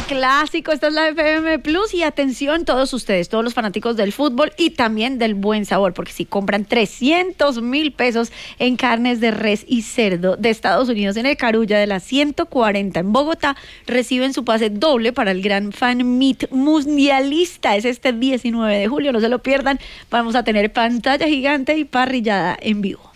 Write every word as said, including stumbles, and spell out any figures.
clásico, esta es la F M Plus y atención todos ustedes, todos los fanáticos del fútbol y también del buen sabor, porque si compran trescientos mil pesos en carnes de res y cerdo de Estados Unidos en el Carulla de la ciento cuarenta en Bogotá, reciben su pase doble para el gran Fan Meet mundialista. Es este diecinueve de julio, no se lo pierdan. Vamos a tener pantalla gigante y parrillada en vivo.